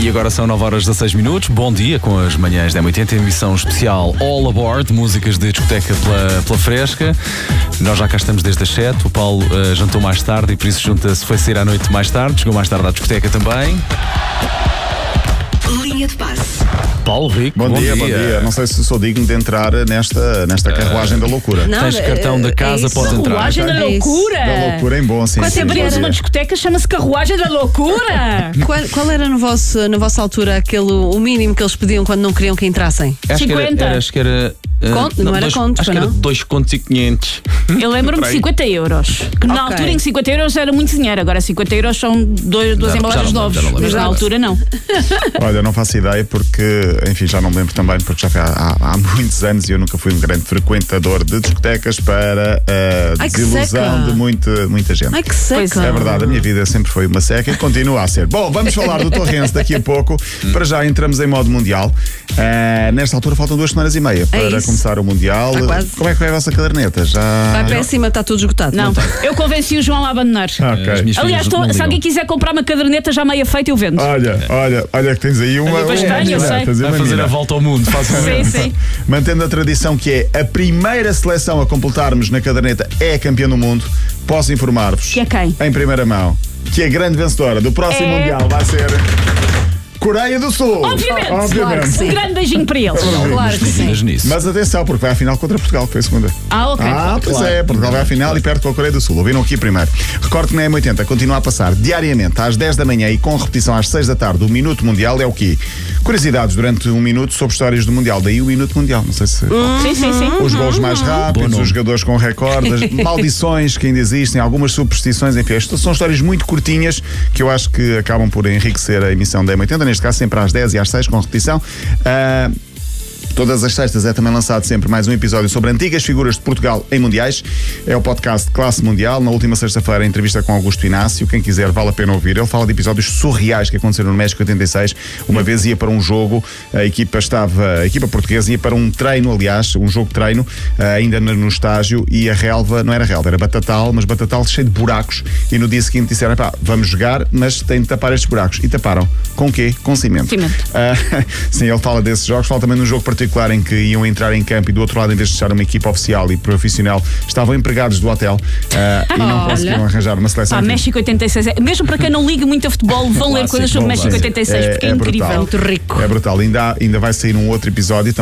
E agora são 9h16. Bom dia com as manhãs da M80, emissão especial All Aboard, músicas de discoteca pela fresca. Nós já cá estamos desde as 7. O Paulo jantou mais tarde e por isso foi sair à noite mais tarde. Chegou mais tarde à discoteca também. Linha de passe. Paulo Rico, bom dia. Não sei se sou digno de entrar nesta carruagem da loucura. Não, tens cartão da casa, podes entrar. Carruagem da loucura? Da loucura em bom, sim. Quando abrimos uma discoteca, chama-se Carruagem da Loucura. Qual era na vossa altura o mínimo que eles pediam quando não queriam que entrassem? 50. Acho que era. Não era contos, acho que era 2 contos e 500. Eu lembro-me de 50 euros. Que na altura em 50 euros era muito dinheiro. Agora 50 euros são duas embalagens novos. Mas na altura não. Olha, não faço ideia porque, enfim, já não me lembro também, porque já foi há muitos anos e eu nunca fui um grande frequentador de discotecas para a desilusão de muita gente. Ai, que seca. É verdade, a minha vida sempre foi uma seca e continua a ser. Bom, vamos falar do Torrense daqui a pouco. Para já entramos em modo mundial. Nesta altura faltam 2 semanas e meia para começar o Mundial. Como é que vai a vossa caderneta? Vai péssima, está tudo esgotado. Não, eu convenci o João a abandonar. Okay. Aliás, se alguém quiser comprar uma caderneta já meia feita, eu vendo. Olha que tens aí uma. Eu sei. Vai fazer a volta ao mundo, facilmente. Sim. Mantendo a tradição que é a primeira seleção a completarmos na caderneta é a campeã do mundo, posso informar-vos. Que é quem? Em primeira mão. Que a grande vencedora do próximo Mundial vai ser Coreia do Sul. Obviamente. Claro que sim. Um grande beijinho para eles. Claro que sim. Mas atenção, porque vai à final contra Portugal, que foi a segunda. Ok. Pois é, Portugal vai à final e perde com a Coreia do Sul. Ouviram aqui primeiro. Recordo que na M80 continua a passar diariamente às 10 da manhã e com repetição às 6 da tarde. O Minuto Mundial é o quê? Curiosidades durante um minuto sobre histórias do Mundial. Daí o Minuto Mundial. Não sei se. Sim. Os gols mais rápidos, os jogadores com recordes, maldições que ainda existem, algumas superstições, enfim. Estas são histórias muito curtinhas que eu acho que acabam por enriquecer a emissão da M80. Neste caso, sempre às 10 e às 6 com repetição. Todas as sextas é também lançado sempre mais um episódio sobre antigas figuras de Portugal em mundiais. É o podcast Classe Mundial. Na última sexta-feira, a entrevista com Augusto Inácio. Quem quiser, vale a pena ouvir. Ele fala de episódios surreais que aconteceram no México 86. Uma vez ia para um jogo, a equipa portuguesa ia para um treino, aliás, um jogo de treino, ainda no estágio, e a relva, não era relva, era batatal, mas batatal cheio de buracos. E no dia seguinte disseram, vamos jogar, mas tem de tapar estes buracos. E taparam. Com o quê? Com cimento. Sim, ele fala desses jogos. Fala também de um jogo particular em que iam entrar em campo e do outro lado, em vez de estar uma equipa oficial e profissional, estavam empregados do hotel e não conseguiam arranjar uma seleção. México 86, mesmo para quem não liga muito a futebol, vão ler coisas sobre México 86, porque é incrível. Muito rico. É brutal. Ainda vai sair um outro episódio.